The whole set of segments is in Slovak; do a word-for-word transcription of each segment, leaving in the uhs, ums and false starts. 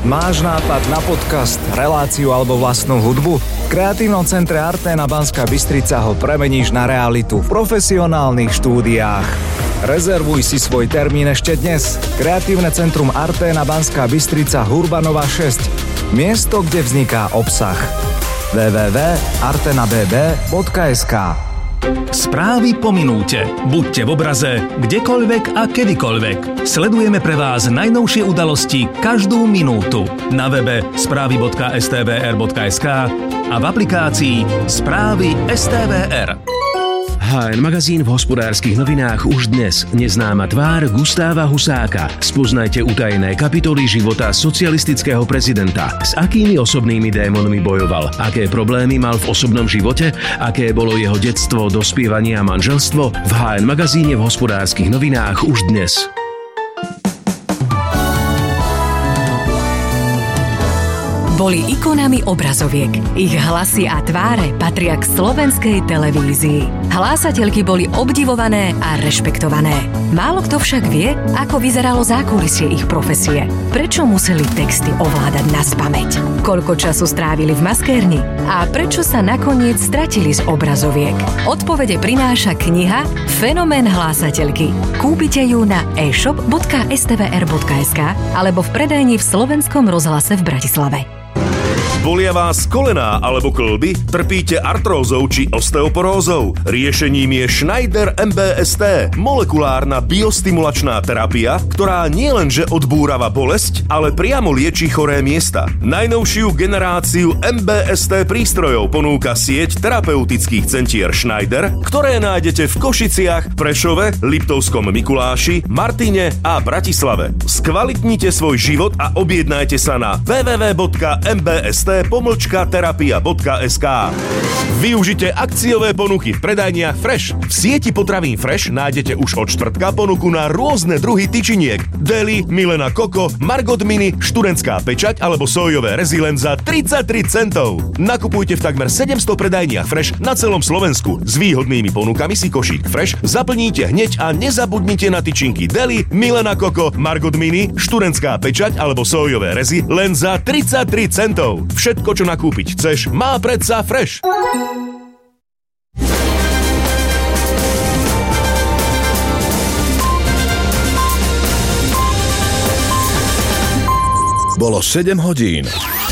Máš nápad na podcast, reláciu alebo vlastnú hudbu? V Kreatívnom centre Arténa Banská Bystrica ho premeníš na realitu v profesionálnych štúdiách. Rezervuj si svoj termín ešte dnes. Kreatívne centrum Arténa Banská Bystrica Hurbanova šesť. Miesto, kde vzniká obsah. w w w bodka artena b b bodka es ka. Správy po minúte. Buďte v obraze, kdekoľvek a kedykoľvek. Sledujeme pre vás najnovšie udalosti každú minútu. Na webe správy bodka es té vé er bodka es ká a v aplikácii Správy es té vé er. há en magazín v Hospodárskych novinách už dnes. Neznáma tvár Gustáva Husáka. Spoznajte utajené kapitoly života socialistického prezidenta. S akými osobnými démonmi bojoval? Aké problémy mal v osobnom živote? Aké bolo jeho detstvo, dospievanie a manželstvo? V há en magazíne v Hospodárskych novinách už dnes. Boli ikonami obrazoviek. Ich hlasy a tváre patria k slovenskej televízii. Hlásateľky boli obdivované a rešpektované. Málo kto však vie, ako vyzeralo zákulisie ich profesie. Prečo museli texty ovládať naspamäť? Koľko času strávili v maskérni? A prečo sa nakoniec stratili z obrazoviek? Odpovede prináša kniha Fenomén hlásateľky. Kúpite ju na e-shop bodka es té vé er bodka es ká alebo v predajni v Slovenskom rozhlase v Bratislave. Bolia vás kolená alebo kĺby? Trpíte artrózou či osteoporózou? Riešením je Schneider em bé es té, molekulárna biostimulačná terapia, ktorá nielenže odbúrava bolesť, ale priamo lieči choré miesta. Najnovšiu generáciu em bé es té prístrojov ponúka sieť terapeutických centier Schneider, ktoré nájdete v Košiciach, Prešove, Liptovskom Mikuláši, Martine a Bratislave. Skvalitnite svoj život a objednajte sa na w w w bodka em bé es té pomlčka terapia bodka es ká. Využite akciové ponuky v predajniach Fresh. V sieti potravín Fresh nájdete už od štvrtka ponuku na rôzne druhy tyčiniek. Deli, Milena Koko, Margot Mini, študentská pečať alebo sojové rezy len za tridsaťtri centov. Nakupujte v takmer sedemsto predajniach Fresh na celom Slovensku. S výhodnými ponukami si košík Fresh zaplníte hneď a nezabudnite na tyčinky Deli, Milena Koko, Margot Mini, študentská pečať alebo sojové rezy len za tridsaťtri centov. Všetko, čo nakúpiť chceš, má predsa Fresh. Bolo sedem hodín.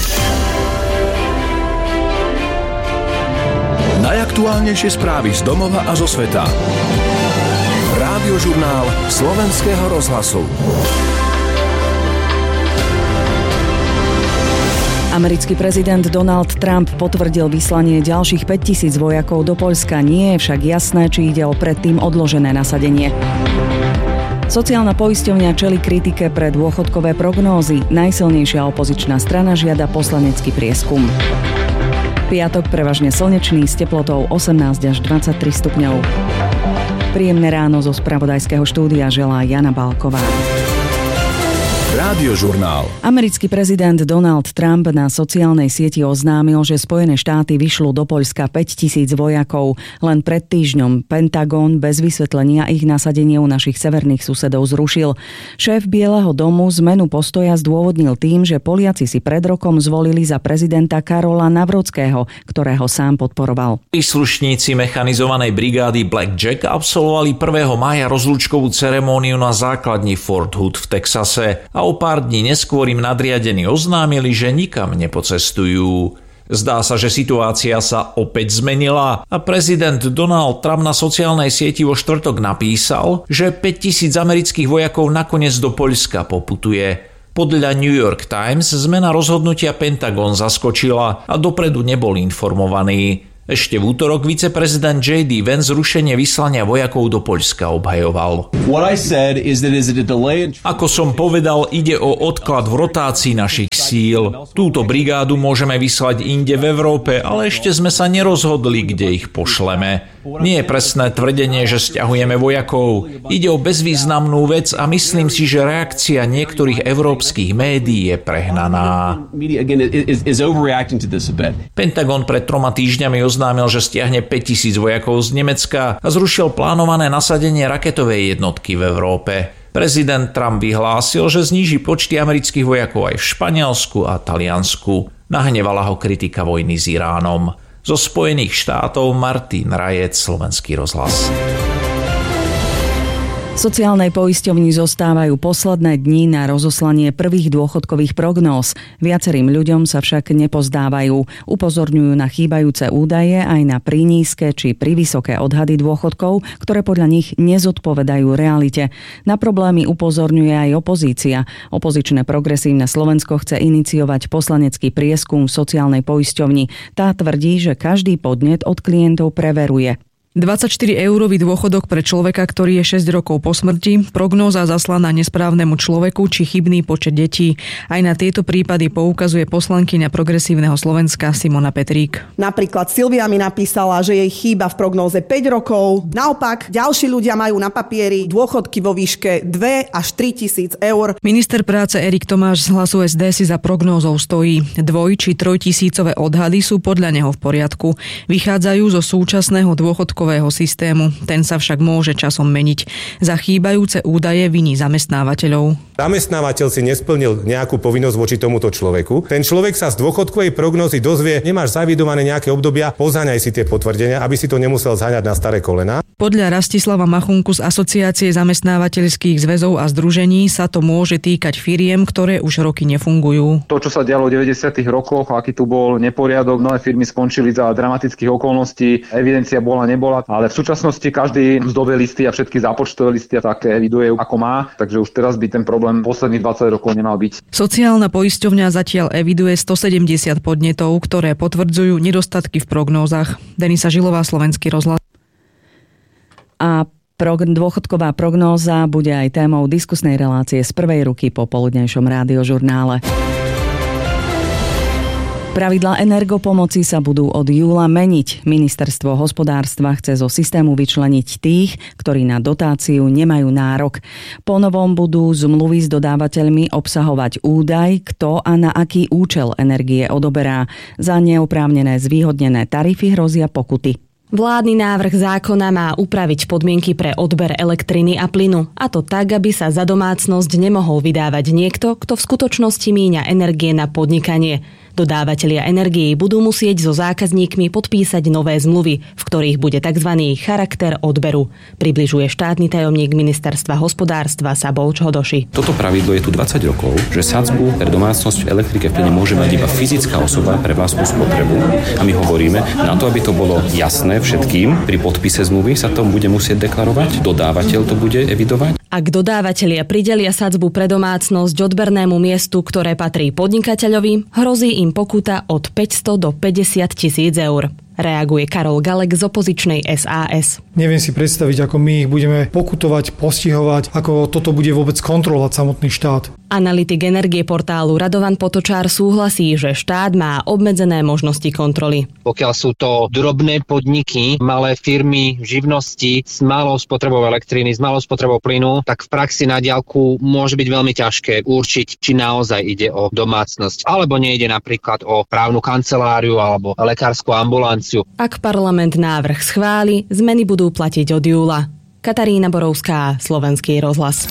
Najaktuálnejšie správy z domova a zo sveta. Rádiožurnál Slovenského rozhlasu. Americký prezident Donald Trump potvrdil vyslanie ďalších päťtisíc vojakov do Poľska. Nie je však jasné, či ide o predtým odložené nasadenie. Sociálna poisťovňa čelí kritike pre dôchodkové prognózy. Najsilnejšia opozičná strana žiada poslanecký prieskum. Piatok prevažne slnečný s teplotou osemnásť až dvadsaťtri stupňov. Príjemné ráno zo spravodajského štúdia želá Jana Balková. Rádiožurnál. Americký prezident Donald Trump na sociálnej sieti oznámil, že Spojené štáty vyšľú do Poľska päťtisíc vojakov. Len pred týždňom Pentagon bez vysvetlenia ich nasadenie u našich severných susedov zrušil. Šéf Bieleho domu zmenu postoja zdôvodnil tým, že Poliaci si pred rokom zvolili za prezidenta Karola Nawrockiho, ktorého sám podporoval. Príslušníci mechanizovanej brigády Black Jack absolvovali prvého mája rozlúčkovú ceremóniu na základni Fort Hood v Texase a o pár dní neskôr im nadriadení oznámili, že nikam nepocestujú. Zdá sa, že situácia sa opäť zmenila a prezident Donald Trump na sociálnej sieti vo štvrtok napísal, že päťtisíc amerických vojakov nakoniec do Poľska poputuje. Podľa New York Times zmena rozhodnutia Pentagon zaskočila a dopredu nebol informovaný. Ešte v útorok viceprezident J D Vance zrušenie vyslania vojakov do Poľska obhajoval. Ako som povedal, ide o odklad v rotácii našich síl. Túto brigádu môžeme vyslať inde v Európe, ale ešte sme sa nerozhodli, kde ich pošleme. Nie je presné tvrdenie, že sťahujeme vojakov. Ide o bezvýznamnú vec a myslím si, že reakcia niektorých európskych médií je prehnaná. Pentagon pred troma týždňami oznámil, že stiahne päťtisíc vojakov z Nemecka a zrušil plánované nasadenie raketovej jednotky v Európe. Prezident Trump vyhlásil, že zníži počty amerických vojakov aj v Španielsku a Taliansku. Nahnevala ho kritika vojny s Iránom. Zo Spojených štátov Martin Rajec, Slovenský rozhlas. Sociálnej poisťovni zostávajú posledné dni na rozoslanie prvých dôchodkových prognóz. Viacerým ľuďom sa však nepozdávajú. Upozorňujú na chýbajúce údaje aj na prinízke či privysoké odhady dôchodkov, ktoré podľa nich nezodpovedajú realite. Na problémy upozorňuje aj opozícia. Opozičné Progresívne Slovensko chce iniciovať poslanecký prieskum v sociálnej poisťovni. Tá tvrdí, že každý podnet od klientov preveruje. dvadsaťštyri eurový dôchodok pre človeka, ktorý je šesť rokov po smrti, prognóza zaslaná nesprávnemu človeku či chybný počet detí. Aj na tieto prípady poukazuje poslankyňa Progresívneho Slovenska Simona Petrík. Napríklad Silvia mi napísala, že jej chýba v prognóze päť rokov. Naopak, ďalší ľudia majú na papieri dôchodky vo výške dva až tri tisíc eur. Minister práce Erik Tomáš z Hlasu es dé si za prognózou stojí. Dvoj- či trojtisícové odhady sú podľa neho v poriadku. Vychádzajú zo súčasného dôchodku systému. Ten sa však môže časom meniť. Za chýbajúce údaje viní zamestnávateľov. Zamestnávateľ si nesplnil nejakú povinnosť voči tomuto človeku. Ten človek sa z dôchodkovej prognózy dozvie, nemáš zavidované nejaké obdobia, pozáňaj si tie potvrdenia, aby si to nemusel zháňať na staré kolená. Podľa Rastislava Machunku z Asociácie zamestnávateľských zväzov a združení sa to môže týkať firiem, ktoré už roky nefungujú. To, čo sa dialo v deväťdesiatych rokoch, aký tu bol neporiadok, mnohé firmy skončili za dramatických okolností, evidencia bola nebola, ale v súčasnosti každý mzdové listy a všetky zápočtové listy a také eviduje ako má, takže už teraz by ten problém posledných dvadsať rokov nemal byť. Sociálna poisťovňa zatiaľ eviduje stosedemdesiat podnetov, ktoré potvrdzujú nedostatky v prognózach. Denisa Žilová, Slovenský rozhlas. A dôchodková prognóza bude aj témou diskusnej relácie z prvej ruky po poludnejšom rádiožurnále. Pravidlá energopomoci sa budú od júla meniť. Ministerstvo hospodárstva chce zo systému vyčleniť tých, ktorí na dotáciu nemajú nárok. Po novom budú zmluvy s dodávateľmi obsahovať údaj, kto a na aký účel energie odoberá. Za neoprávnené zvýhodnené tarify hrozia pokuty. Vládny návrh zákona má upraviť podmienky pre odber elektriny a plynu, a to tak, aby sa za domácnosť nemohol vydávať niekto, kto v skutočnosti míňa energie na podnikanie. Dodávateľia energií budú musieť so zákazníkmi podpísať nové zmluvy, v ktorých bude tzv. Charakter odberu, približuje štátny tajomník Ministerstva hospodárstva Sabol Čhodoši. Toto pravidlo je tu dvadsať rokov, že sadzbu pre domácnosť v elektrike v plyne môže mať iba fyzická osoba pre vlastnú spotrebu. A my hovoríme, na to, aby to bolo jasné všetkým, pri podpise zmluvy sa to bude musieť deklarovať, dodávateľ to bude evidovať. Ak dodávateľia pridelia sadzbu pre domácnosť odbernému miestu, ktoré patrí podnikateľovi, hrozí im pokuta od päťsto do päťdesiat tisíc eur. Reaguje Karol Galek z opozičnej es a es. Neviem si predstaviť, ako my ich budeme pokutovať, postihovať, ako toto bude vôbec kontrolovať samotný štát. Analytik energie portálu Radovan Potočár súhlasí, že štát má obmedzené možnosti kontroly. Pokiaľ sú to drobné podniky, malé firmy, živnosti s malou spotrebou elektriny, s malou spotrebou plynu, tak v praxi na diaľku môže byť veľmi ťažké určiť, či naozaj ide o domácnosť, alebo nejde napríklad o právnu kanceláriu alebo lekárskú ambulanciu. Ak parlament návrh schváli, zmeny budú platiť od júla. Katarína Borovská, Slovenský rozhlas.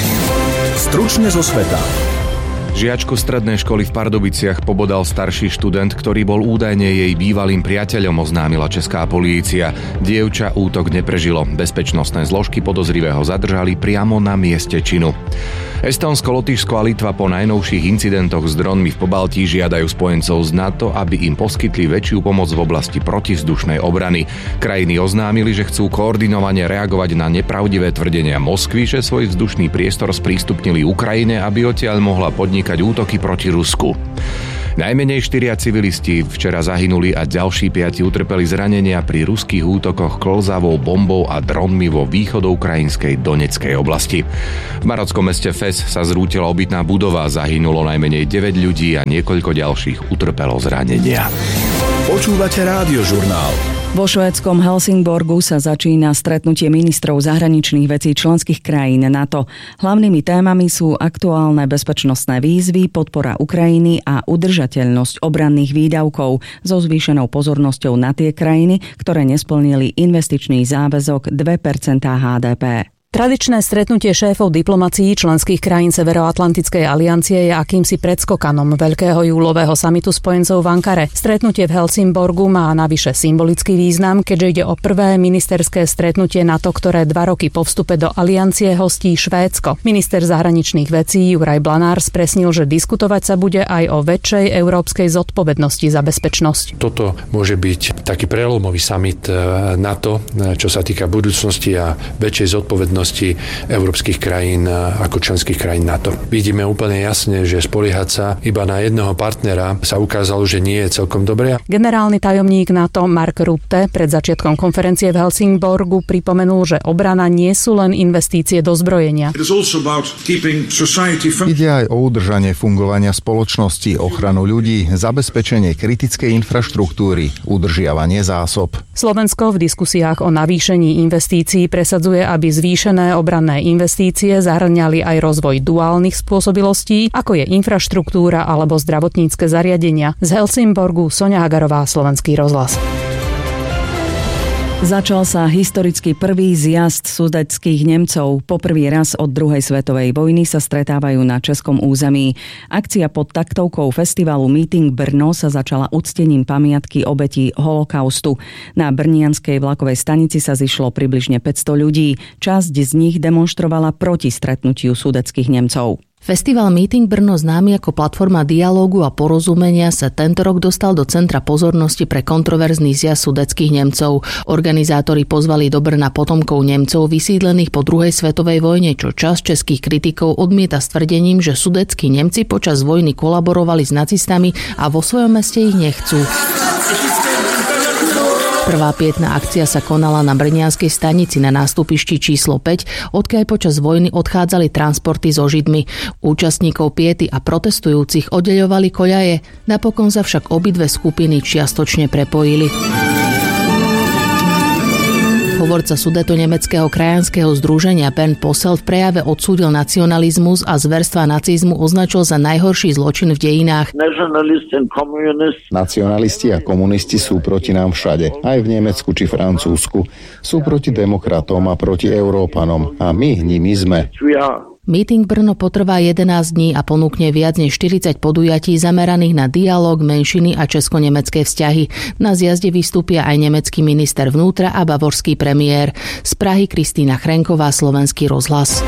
Stručne zo sveta. Žiačku strednej školy v Pardubiciach pobodal starší študent, ktorý bol údajne jej bývalým priateľom, oznámila česká polícia. Dievča útok neprežilo. Bezpečnostné zložky podozrivého zadržali priamo na mieste činu. Estónsko, Lotyšsko a Litva po najnovších incidentoch s dronmi v Pobaltí žiadajú spojencov z NATO, aby im poskytli väčšiu pomoc v oblasti protivzdušnej obrany. Krajiny oznámili, že chcú koordinovane reagovať na nepravdivé tvrdenia Moskvy, že svoj vzdušný priestor sprístupnili Ukrajine, aby odtiaľ mohla podnikať útoky proti Rusku. Najmenej štyria civilisti včera zahynuli a ďalší piati utrpeli zranenia pri ruských útokoch klzavou bombou a dronmi vo východoukrajinskej Doneckej oblasti. V marockom meste Fes sa zrútila obytná budova, zahynulo najmenej deväť ľudí a niekoľko ďalších utrpelo zranenia. Počúvate Rádiožurnál. Vo švédskom Helsingborgu sa začína stretnutie ministrov zahraničných vecí členských krajín NATO. Hlavnými témami sú aktuálne bezpečnostné výzvy, podpora Ukrajiny a udržateľnosť obranných výdavkov so zvýšenou pozornosťou na tie krajiny, ktoré nesplnili investičný záväzok dve percentá há dé pé. Tradičné stretnutie šéfov diplomacií členských krajín Severoatlantickej aliancie je akýmsi predskokanom veľkého júlového samitu spojencov v Ankare. Stretnutie v Helsingborgu má navyše symbolický význam, keďže ide o prvé ministerské stretnutie NATO, ktoré dva roky po vstupe do aliancie hostí Švédsko. Minister zahraničných vecí Juraj Blanár spresnil, že diskutovať sa bude aj o väčšej európskej zodpovednosti za bezpečnosť. Toto môže byť taký prelomový summit NATO, čo sa týka budúcnosti a väčšej zodpovednosti európskych krajín ako členských krajín NATO. Vidíme úplne jasne, že spoliehať sa iba na jedného partnera sa ukázalo, že nie je celkom dobré. Generálny tajomník NATO Mark Rutte pred začiatkom konferencie v Helsingborgu pripomenul, že obrana nie sú len investície do zbrojenia. Ide aj o udržanie fungovania spoločnosti, ochranu ľudí, zabezpečenie kritickej infraštruktúry, udržiavanie zásob. Slovensko v diskusiách o navýšení investícií presadzuje, aby zvýšené obranné investície zahŕňali aj rozvoj duálnych spôsobilostí, ako je infraštruktúra alebo zdravotnícke zariadenia. Z Helsingborgu Soňa Hagarová, Slovenský rozhlas. Začal sa historicky prvý zjazd sudetských Nemcov. Po prvý raz od druhej svetovej vojny sa stretávajú na českom území. Akcia pod taktovkou festivalu Meeting Brno sa začala uctením pamiatky obetí holokaustu. Na brnianskej vlakovej stanici sa zišlo približne päťsto ľudí. Časť z nich demonstrovala proti stretnutiu sudetských Nemcov. Festival Meeting Brno, známy ako platforma dialógu a porozumenia, sa tento rok dostal do centra pozornosti pre kontroverzný zjazd sudetských Nemcov. Organizátori pozvali do Brna potomkov Nemcov vysídlených po druhej svetovej vojne, čo časť českých kritikov odmieta s tvrdením, že sudetskí Nemci počas vojny kolaborovali s nacistami a vo svojom meste ich nechcú. Prvá pietná akcia sa konala na brnianskej stanici na nástupišti číslo päť, odkiaľ počas vojny odchádzali transporty so Židmi. Účastníkov piety a protestujúcich oddeľovali koľaje, napokon sa však obidve skupiny čiastočne prepojili. Hovorca Sudeto-nemeckého krajanského združenia Bernd Posselt v prejave odsúdil nacionalizmus a zverstva nacizmu označil za najhorší zločin v dejinách. Nacionalisti a komunisti sú proti nám všade, aj v Nemecku či Francúzsku. Sú proti demokratom a proti Európanom a my nimi sme. Meeting Brno potrvá jedenásť dní a ponúkne viac než štyridsať podujatí zameraných na dialóg, menšiny a česko-nemecké vzťahy. Na zjazde vystúpia aj nemecký minister vnútra a bavorský premiér. Z Prahy Kristýna Chrenková, Slovenský rozhlas.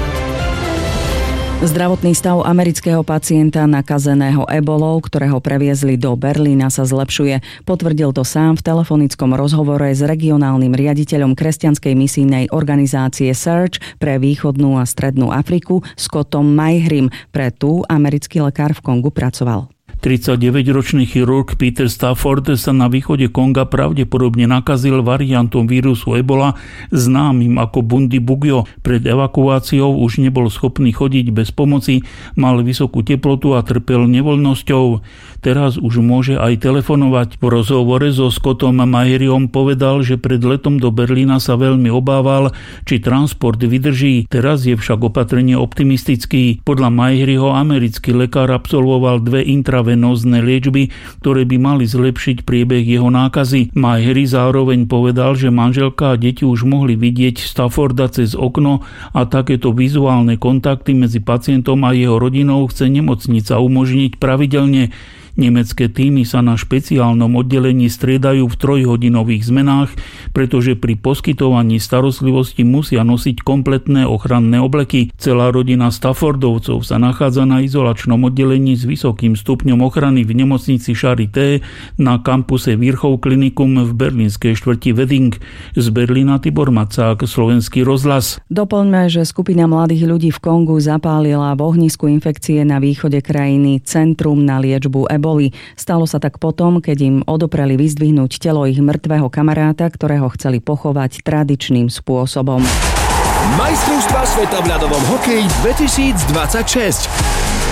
Zdravotný stav amerického pacienta nakazeného ebolou, ktorého previezli do Berlína, sa zlepšuje. Potvrdil to sám v telefonickom rozhovore s regionálnym riaditeľom kresťanskej misijnej organizácie Search pre východnú a strednú Afriku Scottom Mayhrim. Pre tú americký lekár v Kongu pracoval. tridsaťdeväťročný chirurg Peter Stafford sa na východe Konga pravdepodobne nakazil variantom vírusu Ebola známym ako Bundibugyo. Pred evakuáciou už nebol schopný chodiť bez pomoci, mal vysokú teplotu a trpel nevoľnosťou. Teraz už môže aj telefonovať. V rozhovore so Scottom Mayhriom povedal, že pred letom do Berlína sa veľmi obával, či transport vydrží. Teraz je však opatrenie optimistický. Podľa Mayhriho americký lekár absolvoval dve intravenózne liečby, ktoré by mali zlepšiť priebeh jeho nákazy. Mayhri zároveň povedal, že manželka a deti už mohli vidieť Stafforda cez okno a takéto vizuálne kontakty medzi pacientom a jeho rodinou chce nemocnica umožniť pravidelne. Nemecké týmy sa na špeciálnom oddelení striedajú v trojhodinových zmenách, pretože pri poskytovaní starostlivosti musia nosiť kompletné ochranné obleky. Celá rodina Staffordovcov sa nachádza na izolačnom oddelení s vysokým stupňom ochrany v nemocnici Charité na kampuse Virchow Klinikum v berlínskej štvrti Wedding. Z Berlína Tibor Macák, Slovenský rozhlas. Doplňme, že skupina mladých ľudí v Kongu zapálila v ohnisku infekcie na východe krajiny centrum na liečbu eboly. Stalo sa tak potom, keď im odopreli vyzdvihnúť telo ich mŕtvého kamaráta, ktorého chceli pochovať tradičným spôsobom. Majstrovstvá sveta v ľadovom hokeji dvetisícdvadsaťšesť.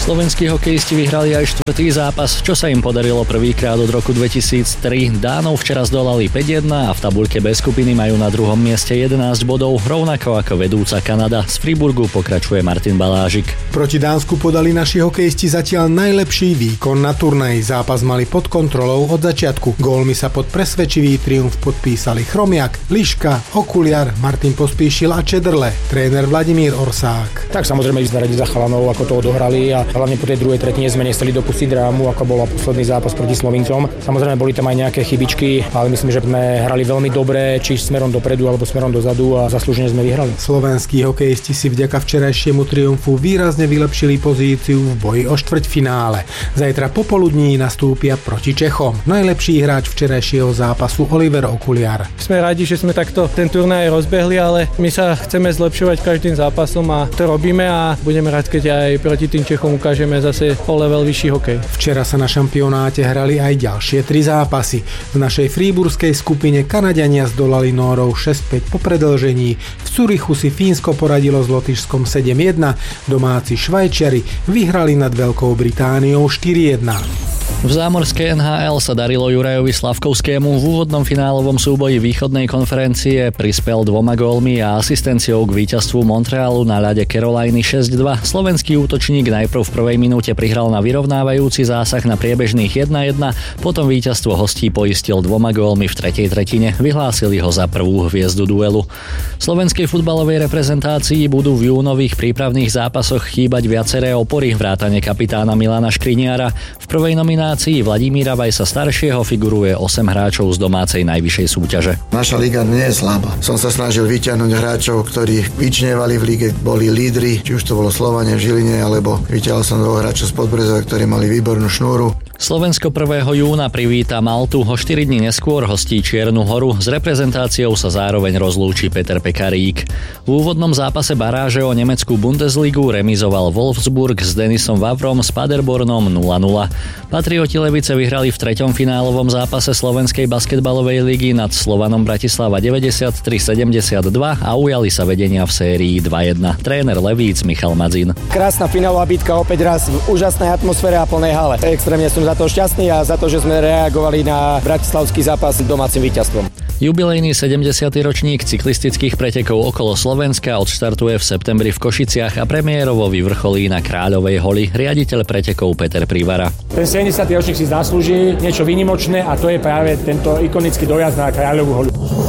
Slovenskí hokejisti vyhrali aj štvrtý zápas, čo sa im podarilo prvýkrát od roku dvetisíctri. Dánov včera zdolali päť jedna a v tabuľke B skupiny majú na druhom mieste jedenásť bodov, rovnako ako vedúca Kanada. Z Friburgu pokračuje Martin Balážik. Proti Dánsku podali naši hokejisti zatiaľ najlepší výkon na turnaji. Zápas mali pod kontrolou od začiatku. Gólmi sa pod presvedčivý triumf podpísali Chromiak, Liška, Okuliar, Martin Pospíšil a Čederle. Tréner Vladimír Orsák. Tak samozrejme ísť radi za chalanov, ako to odohrali a hlavne po tej druhej tretine sme nechceli dopustiť drámu, ako bola posledný zápas proti Slovincom. Samozrejme boli tam aj nejaké chybičky, ale myslím, že sme hrali veľmi dobre, či smerom dopredu alebo smerom dozadu a zaslúžene sme vyhrali. Slovenskí hokejisti si vďaka včerajšiemu triumfu výrazne vylepšili pozíciu v boji o štvrťfinále. Zajtra popoludní nastúpia proti Čechom. Najlepší hráč včerajšieho zápasu Oliver Okuliar. Sme radi, že sme takto ten turnaj rozbehli, ale my sa chceme zlepšovať každým zápasom a to robíme a budeme rád, keď aj proti tým Čechom ukážeme zase o level vyšší hokej. Včera sa na šampionáte hrali aj ďalšie tri zápasy. V našej fríburskej skupine Kanaďania zdolali Nórov šesť päť po predĺžení. V Curychu si Fínsko poradilo s Lotyšskom sedem jedna. Domáci Švajčiari vyhrali nad Veľkou Britániou štyri jedna. V zámorskej en há el sa darilo Jurajovi Slavkovskému. V úvodnom finálovom súboji východnej konferencie prispel dvoma gólmi a asistenciou k víťazstvu Montrealu na ľade Caroliny šesť dva. Slovenský útočník najprv v prvej minúte prihral na vyrovnávajúci zásah na priebežných jedna jedna, potom víťazstvo hostí poistil dvoma gólmi v tretej tretine. Vyhlásili ho za prvú hviezdu duelu. Slovenskej futbalovej reprezentácii budú v júnových prípravných zápasoch chýbať viaceré opory, vrátane kapitána Milana Škriniara. V prvej nominácii Vladimíra Vajsa staršieho figuruje osem hráčov z domácej najvyššej súťaže. Naša liga nie je slabá. Som sa snažil vyťahnuť hráčov, ktorí vyčnievali v lige, boli lídri, či už to bolo Slovane v Žiline, alebo vyťahol som dvoch hráčov z Podbrezova, ktorí mali výbornú šnúru. Slovensko prvého júna privíta Maltu, o štyri dni neskôr hostí Čiernu Horu. S reprezentáciou sa zároveň rozlúči Peter Pekarík. V úvodnom zápase baráže o nemeckú Bundesligu remizoval Wolfsburg s Denisom Vavrom s Paderbornom nula nula. Patrioti Levice vyhrali v treťom finálovom zápase Slovenskej basketbalovej ligy nad Slovanom Bratislava deväťdesiattri sedemdesiatdva a ujali sa vedenia v sérii dva jedna. Tréner Levíc Michal Madzin. Krásna finálová bitka opäť raz v úžasnej atmosfére a plnej hale. Extrémne som za to šťastný a za to, že sme reagovali na bratislavský zápas domácim víťazstvom. Jubilejný sedemdesiaty ročník cyklistických pretekov okolo Slovenska odštartuje v septembri v Košiciach a premiérovo vyvrcholí na Kráľovej holi riaditeľ pretekov Peter Privara. Ten sedemdesiaty ročník si zaslúži niečo výnimočné a to je práve tento ikonický dojazd na Kráľovú holu.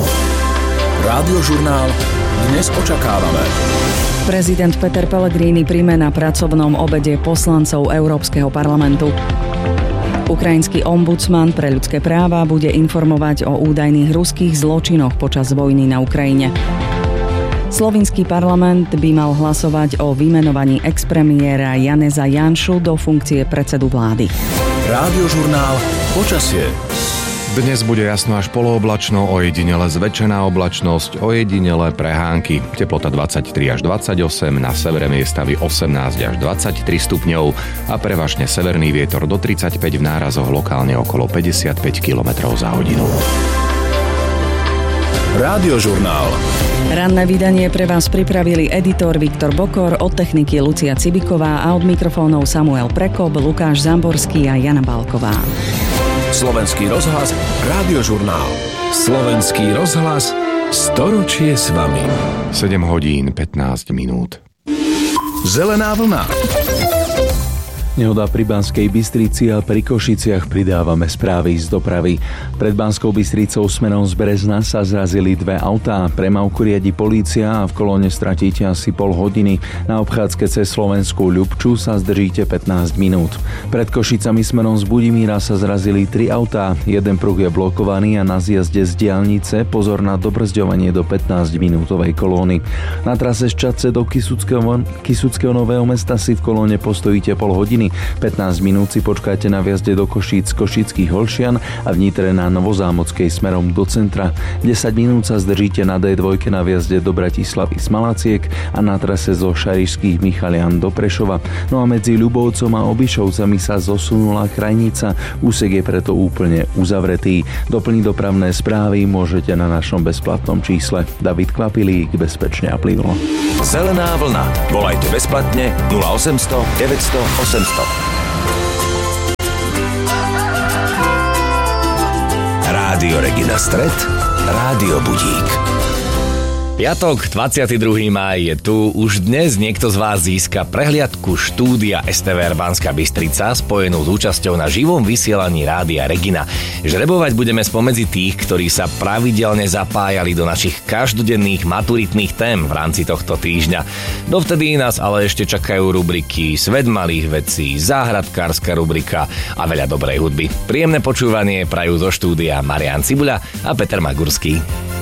Rádiožurnál dnes očakávame. Prezident Peter Pellegrini príjme na pracovnom obede poslancov Európskeho parlamentu. Ukrajinský ombudsman pre ľudské práva bude informovať o údajných ruských zločinoch počas vojny na Ukrajine. Slovinský parlament by mal hlasovať o vymenovaní expremiéra Janeza Janšu do funkcie predsedu vlády. Rádiožurnál počasie. Dnes bude jasno až polooblačno, ojedinele zväčšená oblačnosť, ojedinele prehánky. Teplota dvadsaťtri až dvadsaťosem, na severe miestami osemnásť až dvadsaťtri stupňov a prevažne severný vietor do tridsaťpäť, v nárazoch lokálne okolo päťdesiatpäť kilometrov za hodinu. Rádiožurnál. Ranné vydanie pre vás pripravili editor Viktor Bokor, od techniky Lucia Cibiková a od mikrofónov Samuel Prekop, Lukáš Zamborský a Jana Balková. Slovenský rozhlas, Rádiožurnál. Slovenský rozhlas, storočie s vami. sedem hodín pätnásť minút. Zelená vlna. Nehoda pri Banskej Bystrici a pri Košiciach, pridávame správy z dopravy. Pred Banskou Bystricou smerom z Brezna sa zrazili dve autá. Premávku riadi polícia a v kolóne stratíte asi pol hodiny. Na obchádzke cez Slovenskú Ľubču sa zdržíte pätnásť minút. Pred Košicami smerom z Budimíra sa zrazili tri autá. Jeden pruh je blokovaný a na zjazde z diaľnice pozor na dobrzďovanie do pätnásťminútovej kolóny. Na trase z Čadce do Kysuckého, Kysuckého Nového Mesta si v kolóne postojíte pol hodiny. hodiny. pätnásť minút si počkáte na vjazde do Košíc z Košických Holšian a v Nitre na Novozámockej smerom do centra. desať minút sa zdržíte na dé dva na vjazde do Bratislavy z Malaciek a na trase zo Šarišských Michalian do Prešova. No a medzi Ľubovcom a Obišovcami sa zosunula krajnica, úsek je preto úplne uzavretý. Doplniť dopravné správy môžete na našom bezplatnom čísle. David Kvapilík, bezpečne a plynulo. Zelená vlna. Volajte bezplatne nula osemsto deväťsto osemsto. Rádio Regina Stred, Rádio Budík. Piatok, dvadsiateho druhého mája je tu. Už dnes niekto z vás získa prehliadku štúdia es té vé er Banská Bystrica spojenú s účasťou na živom vysielaní Rádia Regina. Žrebovať budeme spomedzi tých, ktorí sa pravidelne zapájali do našich každodenných maturitných tém v rámci tohto týždňa. Dovtedy nás ale ešte čakajú rubriky Svet malých vecí, záhradkárska rubrika a veľa dobrej hudby. Príjemné počúvanie prajú zo štúdia Marián Cibuľa a Peter Magurský.